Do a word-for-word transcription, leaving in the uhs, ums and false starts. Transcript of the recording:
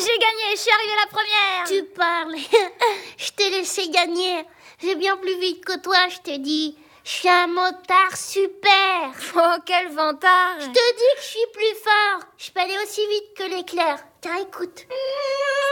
J'ai gagné, je suis arrivée la première. Tu parles. Je t'ai laissé gagner. J'ai bien plus vite que toi, je te dis. Je suis un motard super. Oh, quel vantard. Je te dis que je suis plus fort. Je peux aller aussi vite que l'éclair. Tiens, écoute.